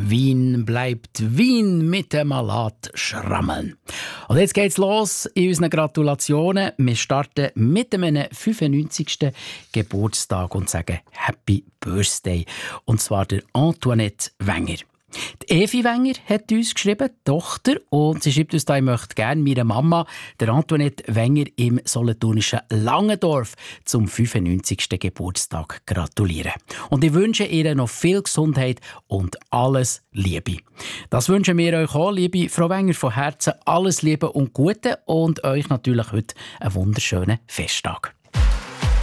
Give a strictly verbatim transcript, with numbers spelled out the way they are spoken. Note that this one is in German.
Wien bleibt Wien mit dem Malat schrammeln. Und jetzt geht's los in unseren Gratulationen. Wir starten mit einem fünfundneunzigsten Geburtstag und sagen Happy Birthday. Und zwar der Antoinette Wenger. Die Evi Wenger hat uns geschrieben, die Tochter, und sie schreibt uns da, ich möchte gerne meiner Mama, der Antoinette Wenger im solothurnischen Langendorf, zum fünfundneunzigsten Geburtstag gratulieren. Und ich wünsche ihr noch viel Gesundheit und alles Liebe. Das wünschen wir euch auch, liebe Frau Wenger, von Herzen alles Liebe und Gute und euch natürlich heute einen wunderschönen Festtag.